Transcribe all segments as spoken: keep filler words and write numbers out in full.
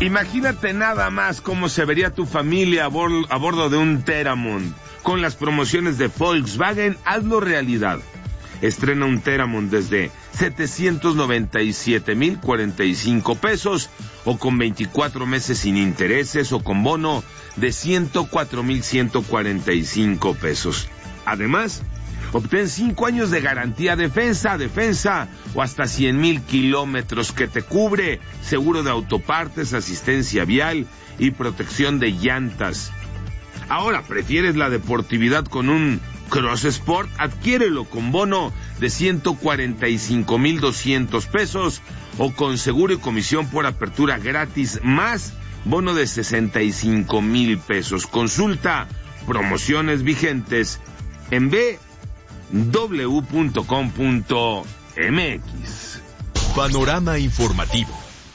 Imagínate nada más cómo se vería tu familia a, bor- a bordo de un Teramond. Con las promociones de Volkswagen, hazlo realidad. Estrena un Teramond desde setecientos noventa y siete mil cuarenta y cinco pesos o con veinticuatro meses sin intereses o con bono de ciento cuatro mil ciento cuarenta y cinco pesos. Además, obtén cinco años de garantía defensa, defensa o hasta cien mil kilómetros que te cubre, seguro de autopartes, asistencia vial y protección de llantas. Ahora, ¿prefieres la deportividad con un Cross Sport? Adquiérelo con bono de ciento cuarenta y cinco mil doscientos pesos o con seguro y comisión por apertura gratis más bono de sesenta y cinco mil pesos. Consulta promociones vigentes en b w punto com punto m x. Panorama informativo.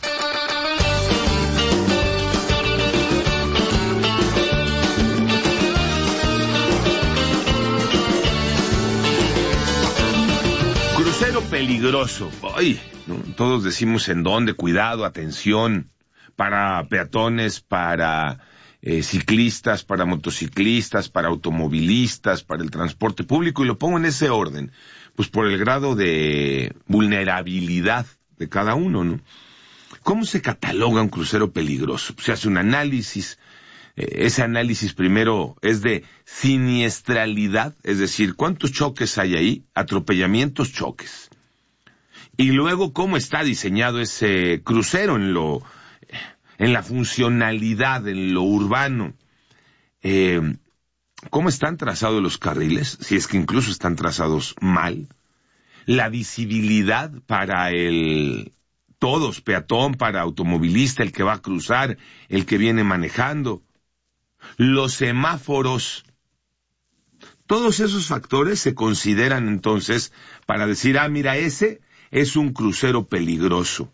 Crucero peligroso. Ay, ¿no? Todos decimos en dónde, cuidado, atención, para peatones, para eh, ciclistas, para motociclistas, para automovilistas, para el transporte público, y lo pongo en ese orden, pues por el grado de vulnerabilidad de cada uno, ¿no? ¿Cómo se cataloga un crucero peligroso? Se hace un análisis. Ese análisis primero es de siniestralidad, es decir, ¿cuántos choques hay ahí? Atropellamientos, choques. Y luego, ¿cómo está diseñado ese crucero en lo, en la funcionalidad, en lo urbano? Eh, ¿Cómo están trazados los carriles? Si es que incluso están trazados mal. La visibilidad para el todos, peatón, para automovilista, el que va a cruzar, el que viene manejando. Los semáforos, todos esos factores se consideran entonces para decir, ah, mira, ese es un crucero peligroso.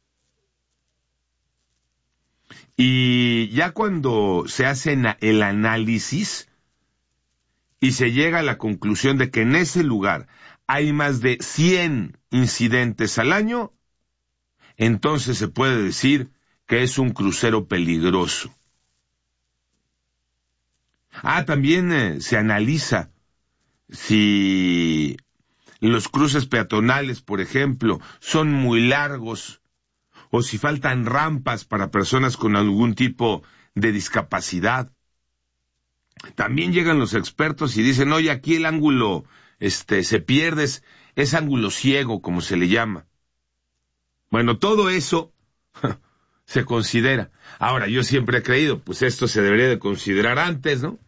Y ya cuando se hace el análisis y se llega a la conclusión de que en ese lugar hay más de cien incidentes al año, entonces se puede decir que es un crucero peligroso. Ah, también eh, se analiza si los cruces peatonales, por ejemplo, son muy largos o si faltan rampas para personas con algún tipo de discapacidad. También llegan los expertos y dicen, oye, aquí el ángulo este, se pierde, es, es ángulo ciego, como se le llama. Bueno, todo eso se considera. Ahora, yo siempre he creído, pues esto se debería de considerar antes, ¿no?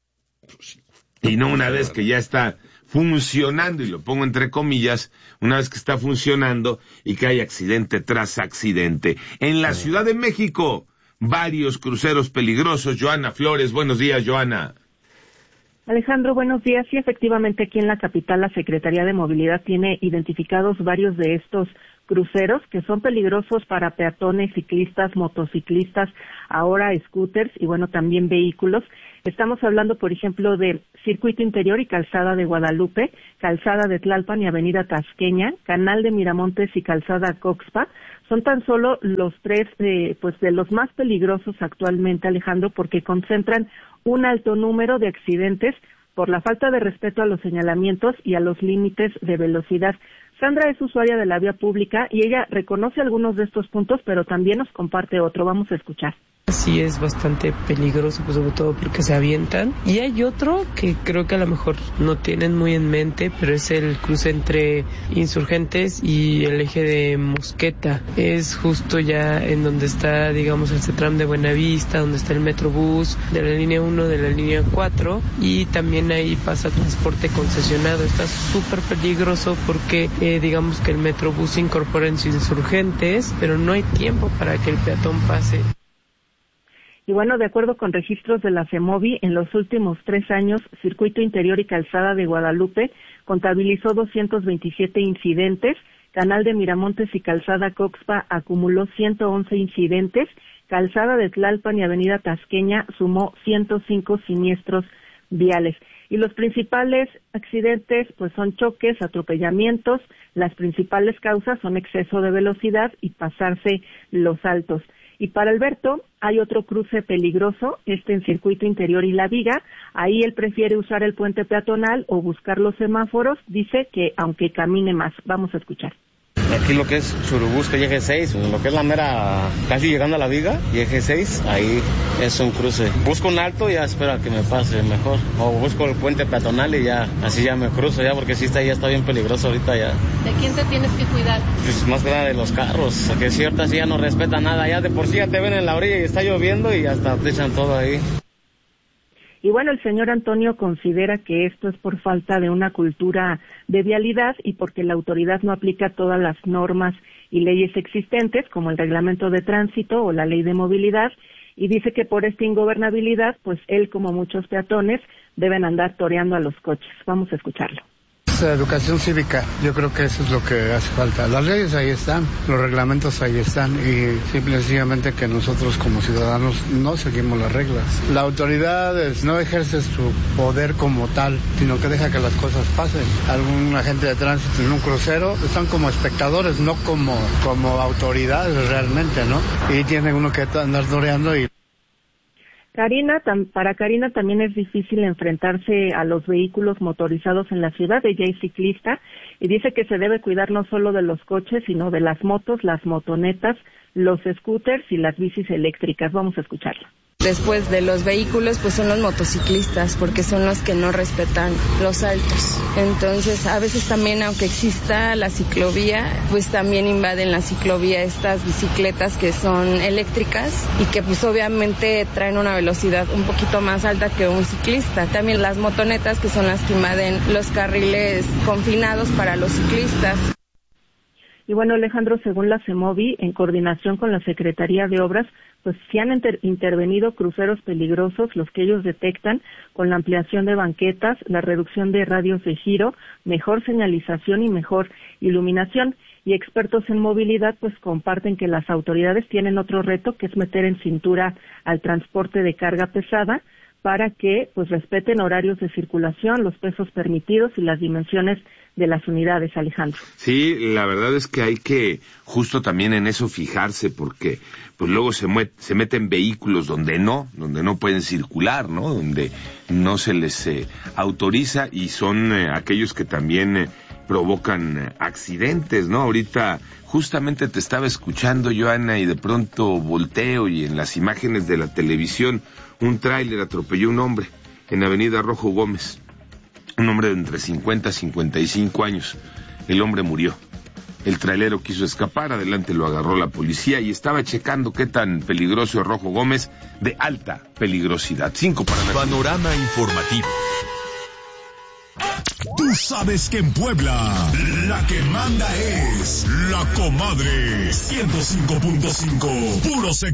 Y no una vez que ya está funcionando, y lo pongo entre comillas, una vez que está funcionando y que hay accidente tras accidente. En la Ciudad de México, varios cruceros peligrosos. Joana Flores, buenos días, Joana. Alejandro, buenos días. Sí, efectivamente, aquí en la capital la Secretaría de Movilidad tiene identificados varios de estos cruceros que son peligrosos para peatones, ciclistas, motociclistas, ahora scooters y bueno, también vehículos. Estamos hablando, por ejemplo, de Circuito Interior y Calzada de Guadalupe, Calzada de Tlalpan y Avenida Tasqueña, Canal de Miramontes y Calzada Coxpa. Son tan solo los tres, eh, pues, de los más peligrosos actualmente, Alejandro, porque concentran un alto número de accidentes por la falta de respeto a los señalamientos y a los límites de velocidad. Sandra es usuaria de la vía pública y ella reconoce algunos de estos puntos, pero también nos comparte otro. Vamos a escuchar. Sí, es bastante peligroso, pues sobre todo porque se avientan. Y hay otro que creo que a lo mejor no tienen muy en mente, pero es el cruce entre Insurgentes y el eje de Mosqueta. Es justo ya en donde está, digamos, el CETRAM de Buenavista, donde está el Metrobús de la línea uno, de la línea cuatro, y también ahí pasa transporte concesionado. Está súper peligroso porque, eh, digamos que el Metrobús se incorpora en sus Insurgentes, pero no hay tiempo para que el peatón pase. Y bueno, de acuerdo con registros de la CEMOVI, en los últimos tres años, Circuito Interior y Calzada de Guadalupe contabilizó doscientos veintisiete incidentes, Canal de Miramontes y Calzada Coxpa acumuló ciento once incidentes, Calzada de Tlalpan y Avenida Tasqueña sumó ciento cinco siniestros viales. Y los principales accidentes pues son choques, atropellamientos, las principales causas son exceso de velocidad y pasarse los altos. Y para Alberto hay otro cruce peligroso, este en Circuito Interior y La Viga. Ahí él prefiere usar el puente peatonal o buscar los semáforos. Dice que aunque camine más. Vamos a escuchar. Aquí lo que es Churubusco y Eje seis, lo que es la mera, casi llegando a La Viga y Eje seis, ahí es un cruce. Busco un alto y ya espero a que me pase mejor. O busco el puente peatonal y ya, así ya me cruzo ya, porque sí está, ya está bien peligroso ahorita ya. ¿De quién te tienes que cuidar? Pues más que nada de los carros, que ciertas sí ya no respetan nada, ya de por sí ya te ven en la orilla y está lloviendo y hasta te echan todo ahí. Y bueno, el señor Antonio considera que esto es por falta de una cultura de vialidad y porque la autoridad no aplica todas las normas y leyes existentes, como el reglamento de tránsito o la ley de movilidad, y dice que por esta ingobernabilidad, pues él, como muchos peatones, deben andar toreando a los coches. Vamos a escucharlo. Educación cívica, yo creo que eso es lo que hace falta. Las leyes ahí están, los reglamentos ahí están y simple y sencillamente que nosotros como ciudadanos no seguimos las reglas. La autoridad es, no ejerce su poder como tal, sino que deja que las cosas pasen. Algún agente de tránsito en un crucero están como espectadores, no como, como autoridades realmente, ¿no? Y tiene uno que andar toreando y Karina, tam, para Karina también es difícil enfrentarse a los vehículos motorizados en la ciudad. Ella es ciclista y dice que se debe cuidar no solo de los coches, sino de las motos, las motonetas, los scooters y las bicis eléctricas. Vamos a escucharla. Después de los vehículos, pues son los motociclistas, porque son los que no respetan los altos. Entonces, a veces también, aunque exista la ciclovía, pues también invaden la ciclovía estas bicicletas que son eléctricas y que pues obviamente traen una velocidad un poquito más alta que un ciclista. También las motonetas, que son las que invaden los carriles confinados para los ciclistas. Y bueno, Alejandro, según la CEMOVI, en coordinación con la Secretaría de Obras, pues sí han inter- intervenido cruceros peligrosos, los que ellos detectan, con la ampliación de banquetas, la reducción de radios de giro, mejor señalización y mejor iluminación. Y expertos en movilidad pues comparten que las autoridades tienen otro reto, que es meter en cintura al transporte de carga pesada, para que pues respeten horarios de circulación, los pesos permitidos y las dimensiones de las unidades, Alejandro. Sí, la verdad es que hay que justo también en eso fijarse, porque pues luego se, mue- se meten vehículos donde no, donde no pueden circular, ¿no? Donde no se les eh, autoriza y son eh, aquellos que también eh, provocan eh, accidentes, ¿no? Ahorita justamente te estaba escuchando, Joana, y de pronto volteo y en las imágenes de la televisión un tráiler atropelló a un hombre en Avenida Rojo Gómez. Un hombre de entre cincuenta y cincuenta y cinco años. El hombre murió. El trailero quiso escapar, adelante lo agarró la policía y estaba checando qué tan peligroso es Rojo Gómez, de alta peligrosidad. Cinco para la... Panorama informativo. Tú sabes que en Puebla la que manda es la comadre ciento cinco punto cinco, puro sexo.